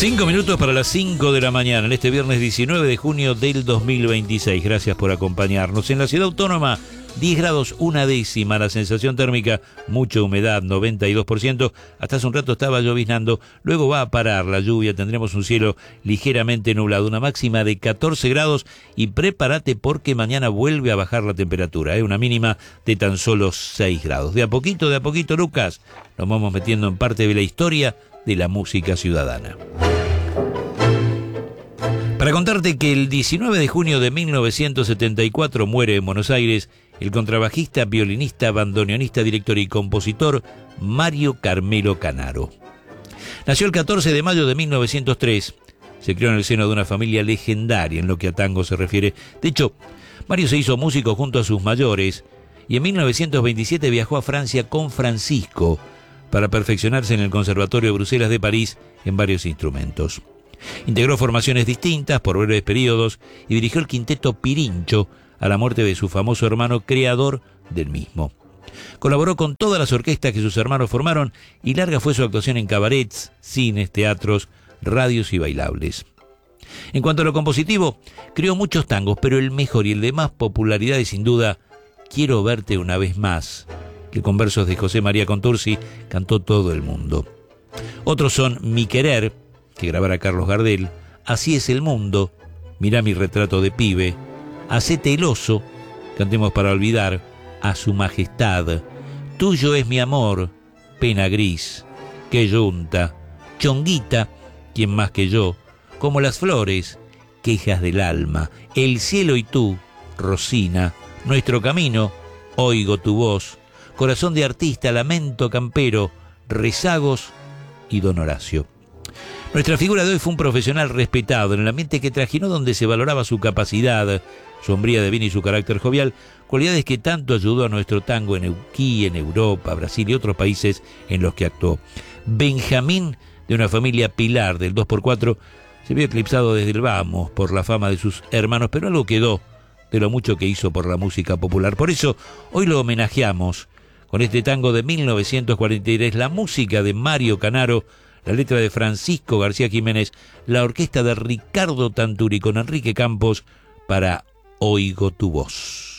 5 minutos para las 5 de la mañana, en este viernes 19 de junio del 2026. Gracias por acompañarnos. En la ciudad autónoma, 10 grados, una décima, la sensación térmica, mucha humedad, 92%. Hasta hace un rato estaba lloviznando, luego va a parar la lluvia, tendremos un cielo ligeramente nublado, una máxima de 14 grados y prepárate porque mañana vuelve a bajar la temperatura, una mínima de tan solo 6 grados. De a poquito, Lucas, nos vamos metiendo en parte de la historia de la música ciudadana. Para contarte que el 19 de junio de 1974 muere en Buenos Aires el contrabajista, violinista, bandoneonista, director y compositor Mario Carmelo Canaro. Nació el 14 de mayo de 1903, se crió en el seno de una familia legendaria en lo que a tango se refiere. De hecho, Mario se hizo músico junto a sus mayores y en 1927 viajó a Francia con Francisco para perfeccionarse en el Conservatorio de Bruselas de París en varios instrumentos. Integró formaciones distintas por breves periodos y dirigió el quinteto Pirincho a la muerte de su famoso hermano, creador del mismo. Colaboró con todas las orquestas que sus hermanos formaron y larga fue su actuación en cabarets, cines, teatros, radios y bailables. En cuanto a lo compositivo, creó muchos tangos, pero el mejor y el de más popularidad es sin duda Quiero verte una vez más, que con versos de José María Contursi cantó todo el mundo. Otros son Mi querer, que grabara Carlos Gardel, Así es el mundo, Mirá mi retrato de pibe, Hacete el oso, cantemos para olvidar, A su majestad, Tuyo es mi amor, Pena gris, Que yunta, Chonguita, Quién más que yo, Como las flores, Quejas del alma, El cielo y tú, Rosina, Nuestro camino, Oigo tu voz, Corazón de artista, Lamento campero, Rezagos y Don Horacio. Nuestra figura de hoy fue un profesional respetado en el ambiente que trajinó, donde se valoraba su capacidad, su hombría de bien y su carácter jovial, cualidades que tanto ayudó a nuestro tango en Neuquén, en Europa, Brasil y otros países en los que actuó. Benjamín, de una familia pilar del 2x4, se vio eclipsado desde el vamos por la fama de sus hermanos, pero algo quedó de lo mucho que hizo por la música popular. Por eso, hoy lo homenajeamos con este tango de 1943, la música de Mario Canaro, la letra de Francisco García Jiménez, la orquesta de Ricardo Tanturi con Enrique Campos para Oigo tu voz.